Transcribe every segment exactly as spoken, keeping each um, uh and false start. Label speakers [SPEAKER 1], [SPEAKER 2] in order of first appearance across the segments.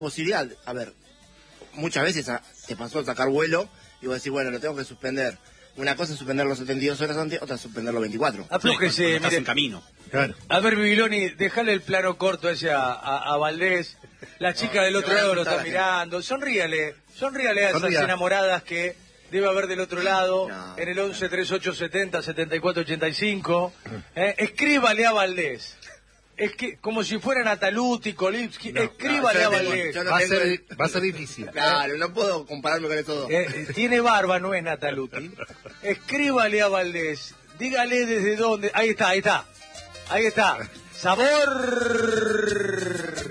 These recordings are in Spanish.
[SPEAKER 1] posibilidad, a ver, muchas veces a, te pasó a sacar vuelo y vos decís, bueno, lo tengo que suspender. Una cosa es suspender los setenta y dos horas antes, otra es suspender los veinticuatro.
[SPEAKER 2] Aflójese,
[SPEAKER 3] estás en camino.
[SPEAKER 2] Claro. A ver, Bibiloni, dejale el plano corto ese a, a, a Valdés. La chica no, del otro lado lo está mirando. Sonríale, sonríale a esas Sonría. enamoradas que debe haber del otro lado, no, en el once treinta y ocho setenta setenta y cuatro ochenta y cinco. Eh, escríbale a Valdés. Es que, como si fuera Nataluti, Kolipsky, no, escríbale no, a Valdés.
[SPEAKER 4] No va, a ser, el... va a ser difícil.
[SPEAKER 1] Claro, no puedo compararme con esto dos.
[SPEAKER 2] Eh, tiene barba, no es Nataluti. Escríbale a Valdés. Dígale desde dónde. Ahí está, ahí está. Ahí está. Sabor.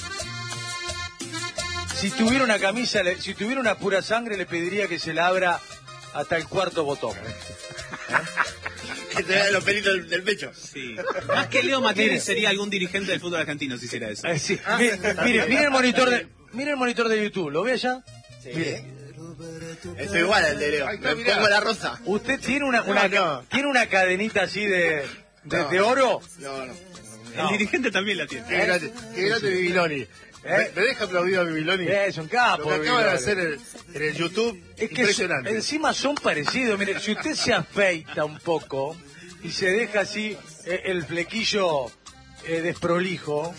[SPEAKER 2] Si tuviera una camisa, si tuviera una pura sangre, le pediría que se la abra hasta el cuarto botón. ¿Eh?
[SPEAKER 1] Que te vean los pelitos del, del pecho.
[SPEAKER 3] Sí. Más que Leo Mattioli sería algún dirigente del fútbol argentino si hiciera eso.
[SPEAKER 2] Eh, sí. ah, mire, mire, mire el monitor de, mire el monitor de YouTube. ¿Lo ve allá?
[SPEAKER 1] Sí. Mire. Eso igual al de Leo. Ay, Me pongo la rosa.
[SPEAKER 2] ¿Usted tiene una, una no, no. tiene una cadenita así de, de, no. de oro?
[SPEAKER 1] No, no.
[SPEAKER 3] El no. dirigente también la tiene.
[SPEAKER 4] Qué grande, qué grande Bibiloni. ¿Eh? ¿Me, ¿Me deja aplaudir a Bibiloni?
[SPEAKER 2] Es un capo.
[SPEAKER 4] Lo que acaban de hacer en, en el YouTube,
[SPEAKER 2] es que
[SPEAKER 4] impresionante.
[SPEAKER 2] Son, encima son parecidos. Mire, si usted se afeita un poco y se deja así eh, el flequillo eh, desprolijo,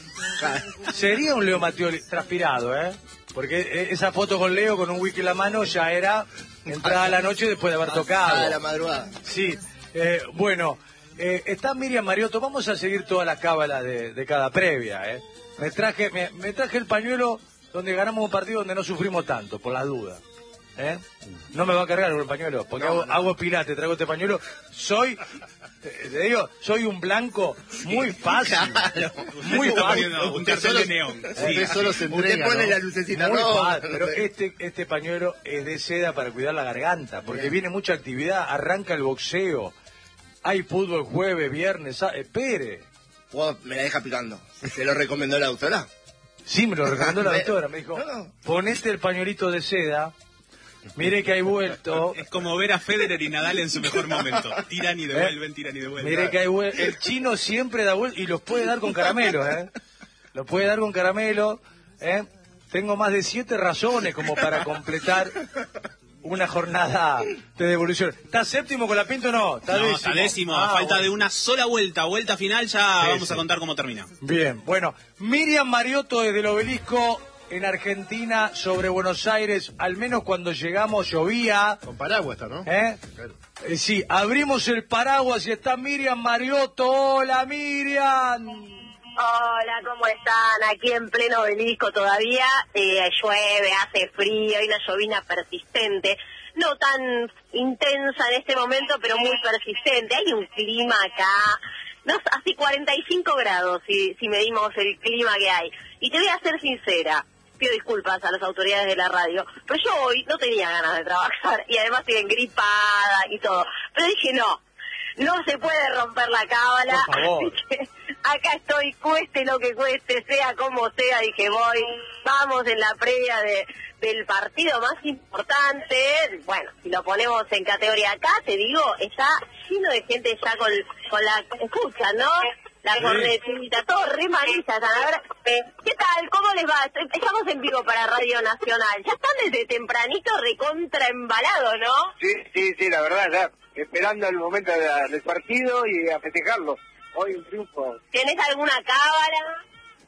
[SPEAKER 2] sería un Leo Mattioli transpirado, ¿eh? Porque eh, esa foto con Leo con un whisky en la mano ya era entrada a la noche después de haber tocado.
[SPEAKER 1] A la madrugada.
[SPEAKER 2] Sí. Eh, bueno, eh, está Miriam Mariotto. Vamos a seguir todas las cábalas de, de cada previa, ¿eh? Me traje, me, me traje el pañuelo donde ganamos un partido donde no sufrimos tanto, por las dudas. ¿Eh? No me va a cargar el pañuelo, porque no, hago, no. hago pilate, traigo este pañuelo. Soy, te, te digo, soy un blanco muy fácil. Claro. Muy fácil.
[SPEAKER 3] Un cartel de neón.
[SPEAKER 4] Usted solo se entrega,
[SPEAKER 1] Usted pone
[SPEAKER 4] ¿no?
[SPEAKER 1] la lucecita
[SPEAKER 2] muy
[SPEAKER 1] roja.
[SPEAKER 2] Fácil, pero este, este pañuelo es de seda para cuidar la garganta, porque Bien. viene mucha actividad, arranca el boxeo, hay fútbol jueves, viernes, espere.
[SPEAKER 1] Me la deja picando. ¿Se lo recomendó la doctora?
[SPEAKER 2] Sí, me lo recomendó la doctora. Me dijo, no. ponete el pañuelito de seda. Mire que hay vuelto.
[SPEAKER 3] Es como ver a Federer y Nadal en su mejor momento. Tiran y devuelven, ¿Eh? tiran y devuelven.
[SPEAKER 2] Mire que hay vuelto. El chino siempre da vuelta y los puede dar con caramelo, ¿eh? Los puede dar con caramelo, ¿eh? Tengo más de siete razones como para completar una jornada de devolución. ¿Está séptimo con la Pinto o no? ¿Está
[SPEAKER 3] no,
[SPEAKER 2] décimo?
[SPEAKER 3] está décimo.
[SPEAKER 2] Ah,
[SPEAKER 3] falta
[SPEAKER 2] bueno.
[SPEAKER 3] de una sola vuelta. Vuelta final, ya sí, vamos sí. a contar cómo termina.
[SPEAKER 2] Bien, bueno. Miriam Mariotto desde el Obelisco en Argentina sobre Buenos Aires. Al menos cuando llegamos llovía.
[SPEAKER 4] Con paraguas está, ¿no?
[SPEAKER 2] ¿Eh? Claro. Eh, sí, abrimos el paraguas y está Miriam Mariotto. ¡Hola, Miriam!
[SPEAKER 5] Hola, ¿cómo están? Aquí en pleno Obelisco todavía, eh, llueve, hace frío, hay una llovina persistente, no tan intensa en este momento, pero muy persistente. Hay un clima acá, no, hace cuarenta y cinco grados si, si medimos el clima que hay. Y te voy a ser sincera, pido disculpas a las autoridades de la radio, pero yo hoy no tenía ganas de trabajar y además estoy engripada y todo. Pero dije no. No se puede romper la cábala, así que acá estoy, cueste lo que cueste, sea como sea, dije voy, vamos en la previa de, del partido más importante. Bueno, si lo ponemos en categoría acá, te digo, está lleno de gente ya con, con la escucha, ¿no? La cornetita, todo re manilla. ¿Qué tal? ¿Cómo les va? Estamos en vivo para Radio Nacional. Ya están desde tempranito recontra embalado, ¿no?
[SPEAKER 6] Sí, sí, sí, la verdad, ya esperando el momento de la, del partido y a festejarlo. Hoy un triunfo.
[SPEAKER 5] ¿Tenés alguna cábala?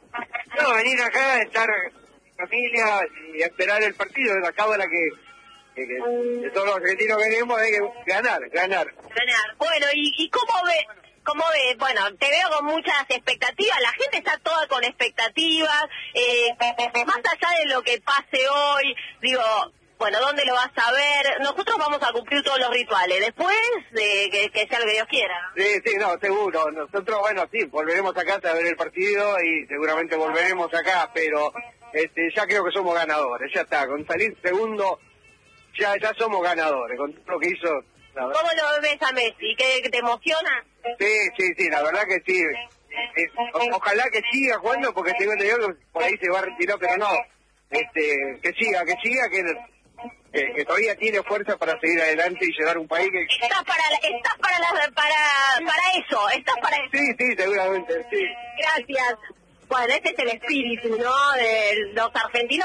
[SPEAKER 6] No, venir acá, estar en familia y esperar el partido. La cábala que, que, que de todos los argentinos venimos hay que ganar, ganar.
[SPEAKER 5] Ganar. Bueno, ¿y, y cómo ves? ¿Cómo ves? Bueno, te veo con muchas expectativas, la gente está toda con expectativas, eh, más allá de lo que pase hoy, digo, bueno, ¿dónde lo vas a ver? Nosotros vamos a cumplir todos los rituales, después de que, que sea lo que Dios quiera.
[SPEAKER 6] Sí, sí, no, seguro, nosotros, bueno, sí, volveremos acá a ver el partido y seguramente volveremos acá, pero este, ya creo que somos ganadores, ya está, con salir segundo, ya, ya somos ganadores, con todo lo que hizo.
[SPEAKER 5] ¿Cómo lo ves a Messi? ¿Qué, que te emociona?
[SPEAKER 6] Sí, sí, sí, la verdad que sí. Eh, o, ojalá que siga jugando, porque tengo entendido que por ahí se va a retirar, pero no. Este, que siga, que siga, que, que, que todavía tiene fuerza para seguir adelante y llevar un país que...
[SPEAKER 5] Estás para, estás para, la, para, para eso, estás para eso.
[SPEAKER 6] Sí, sí, seguramente, sí.
[SPEAKER 5] Gracias. Bueno, este es el espíritu, ¿no? De los argentinos